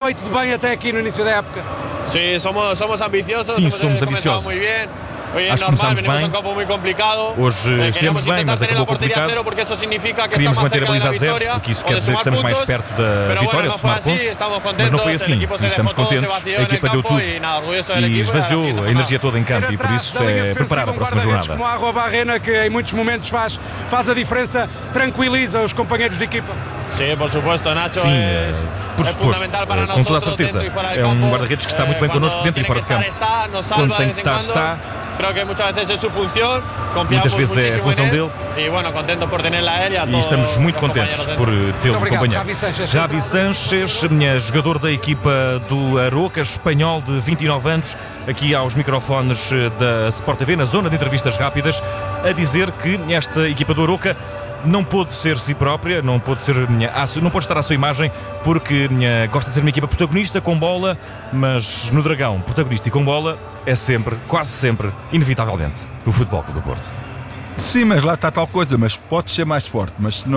feito de bem até aqui no início da época? Sí, somos ambiciosos, Sim, hemos somos comenzado ambiciosos. muy bien. Hoy es Acho que normal, começámos venimos a bem. un campo muy complicado. Hoje estivemos Queremos bem, intentar mas tener la acabou portería a complicado. cero porque eso significa que Queríamos estamos más manter a cerca de baliza la a zeros, victoria porque isso o quer de dizer que sumar estamos mais puntos. perto da Pero vitória, bueno, no de fue somar así, pontos. estamos Mas contentos, não foi el assim. equipo se E estamos dejó todo, se contentes. vació A en el equipa deu campo tudo y nada, orgulloso del e equipo. esvaziou a energia toda em campo, e por Atrás isso da linha é defensiva, preparar a próxima guarda-redes jornada. como a Arroba Barrena, que em muitos momentos faz a diferença, tranquiliza os companheiros de equipa. Sí, por supuesto, Nacho Sim, es por fundamental para suposto, com toda a nosotros certeza. dentro y fuera del É campo. guarda-redes que está muito bem Cuando connosco dentro e tiene fora que de campo. estar, nos salva Quando de tem vez que en estar, cuando. está. Creo que muchas veces es su función. Confiamos Muitas vezes é a muchísimo função en él. dele. Y bueno, contentos por tenerla a él y a E todos estamos muito los contentes compañeros por dentro. tê-lo Muito obrigado, companheiro. Javi Sanches. Javi Sanches, jogador da equipa do Aroca, espanhol de 29 anos, aqui aos microfones da Sport TV, na zona de entrevistas rápidas, a dizer que esta equipa do Aroca não pôde ser si própria, não pode estar à sua imagem, porque gosta de ser uma equipa protagonista com bola, mas no Dragão, protagonista e com bola é sempre, quase sempre, inevitavelmente, o Futebol Clube do Porto. Sim, mas lá está tal coisa, mas podes ser mais forte, mas se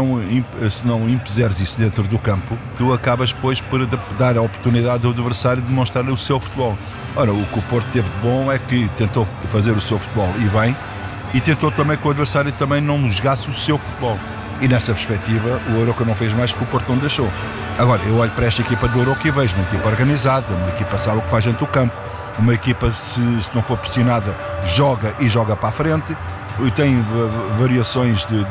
não impuseres isso dentro do campo, tu acabas depois por dar a oportunidade ao adversário de demonstrar o seu futebol. Ora, o que o Porto teve de bom é que tentou fazer o seu futebol e bem, e tentou também que o adversário também não jogasse o seu futebol. E nessa perspectiva, o Aroca não fez mais porque o Porto não deixou. Agora, eu olho para esta equipa do Aroca e vejo uma equipa organizada, uma equipa sabe o que faz dentro do campo, uma equipa, se não for pressionada, joga e joga para a frente, e tem variações de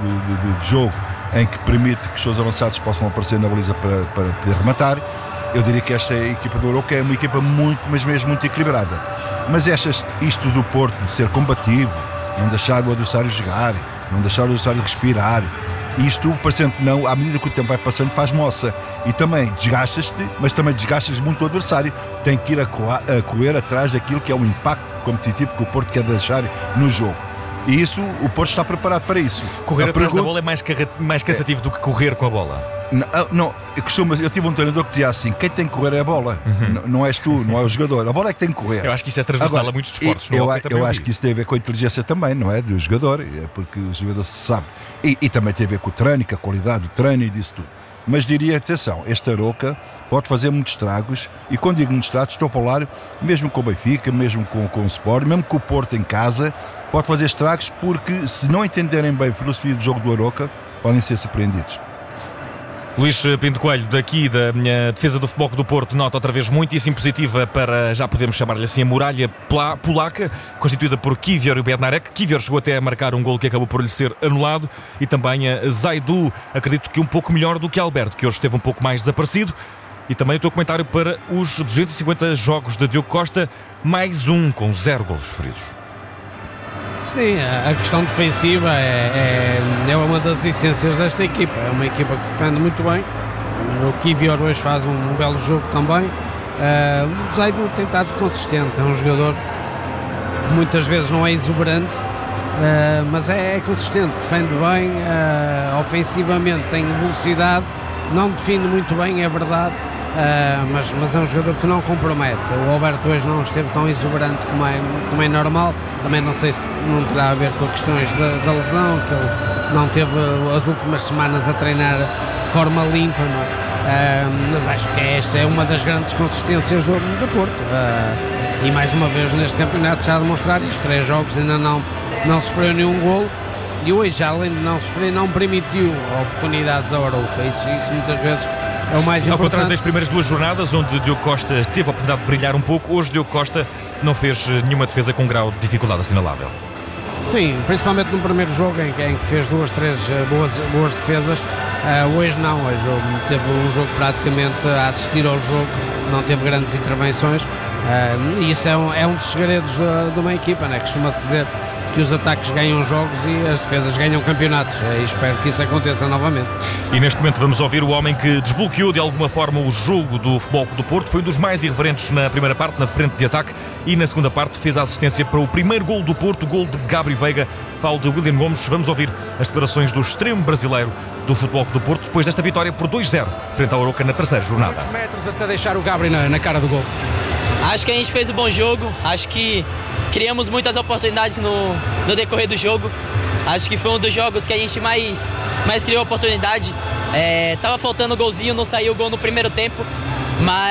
jogo em que permite que os seus avançados possam aparecer na baliza para poder rematar. Eu diria que esta equipa do Aroca é uma equipa muito, mas mesmo muito equilibrada. Mas isto do Porto de ser combativo, não deixar o adversário jogar, não deixar o adversário respirar, isto, parecendo que não, à medida que o tempo vai passando, faz moça. E também desgastas-te, mas também desgastas muito o adversário. Tem que ir a correr atrás daquilo que é o impacto competitivo que o Porto quer deixar no jogo. E isso, o Porto está preparado para isso. Correr atrás da bola é mais cansativo do que correr com a bola. Não, eu tive um treinador que dizia assim: quem tem que correr é a bola, não és tu, não é o jogador, a bola é que tem que correr. Eu acho que isso é transversal Agora, a muitos desportos. Eu acho que isso tem a ver com a inteligência também, não é? Do jogador, é porque o jogador se sabe. E também tem a ver com o treino, com a qualidade do treino e disso tudo. Mas diria, atenção, este Aroca pode fazer muitos estragos, e quando digo muitos estragos, estou a falar mesmo com o Benfica, mesmo com o Sport, mesmo com o Porto em casa, pode fazer estragos, porque se não entenderem bem a filosofia do jogo do Aroca, podem ser surpreendidos. Luís Pinto Coelho, daqui da minha defesa do Futebol Clube do Porto, nota outra vez muitíssimo positiva para, já podemos chamar-lhe assim, a muralha polaca, constituída por Kiwior e Bednarek. Kiwior chegou até a marcar um golo que acabou por lhe ser anulado, e também a Zaidu, acredito que um pouco melhor do que Alberto, que hoje esteve um pouco mais desaparecido. E também o teu comentário para os 250 jogos de Diogo Costa, mais um com 0 golos feridos. Sim, a questão defensiva é uma das essências desta equipa. É uma equipa que defende muito bem. O Kiwior hoje faz um belo jogo também. O Zaidu tem estado consistente. É um jogador que muitas vezes não é exuberante, mas é consistente, defende bem, ofensivamente tem velocidade, não define muito bem, é verdade. Mas é um jogador que não compromete. O Alberto hoje não esteve tão exuberante como é normal. Também não sei se não terá a ver com questões da lesão, que ele não teve as últimas semanas a treinar de forma limpa, mas acho que esta é uma das grandes consistências do Porto, e mais uma vez neste campeonato está a demonstrar isto. 3 jogos ainda não sofreu nenhum golo, e hoje, além de não sofrer, não permitiu oportunidades ao Aroca. Isso muitas vezes é o mais importante. Ao contrário das primeiras 2 jornadas, onde Diogo Costa teve a oportunidade de brilhar um pouco, hoje Diogo Costa não fez nenhuma defesa com grau de dificuldade assinalável. Sim, principalmente no primeiro jogo em que fez 2, 3 boas defesas. Hoje não, hoje teve um jogo praticamente a assistir ao jogo, não teve grandes intervenções, e isso é um dos segredos de uma equipa, né? Costuma-se dizer que os ataques ganham jogos e as defesas ganham campeonatos, e espero que isso aconteça novamente. E neste momento vamos ouvir o homem que desbloqueou de alguma forma o jogo do Futebol Clube do Porto. Foi um dos mais irreverentes na primeira parte, na frente de ataque, e na segunda parte fez a assistência para o primeiro golo do Porto, o golo de Gabri Veiga, falo de William Gomes. Vamos ouvir as declarações do extremo brasileiro do Futebol Clube do Porto, depois desta vitória por 2-0 frente ao Aroca na terceira jornada. Quantos metros até deixar o Gabri na cara do gol? Acho que a gente fez um bom jogo, acho que criamos muitas oportunidades no decorrer do jogo. Acho que foi um dos jogos que a gente mais criou oportunidade. Tava faltando golzinho, não saiu o gol no primeiro tempo, mas